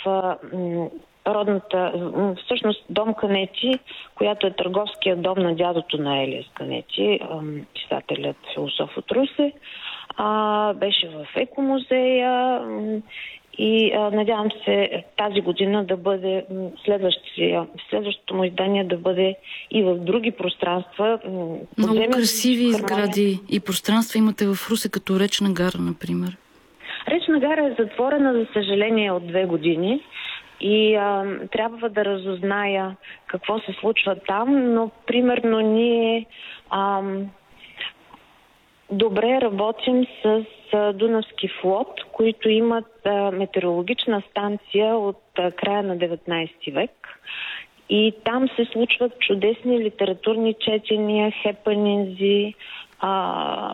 родната, всъщност дом Канети, която е търговският дом на дядото на Елиас Канети, писателят, философ от Русе. Беше в екомузея и надявам се тази година да бъде следващото му издание да бъде и в други пространства. Много красиви сгради и пространства имате в Русе, като Речна гара, например. Речна гара е затворена, за съжаление, от 2 години. И трябва да разузная какво се случва там, но примерно ние добре работим с Дунавски флот, които имат метеорологична станция от края на 19 век. И там се случват чудесни литературни четения, хепанинзи,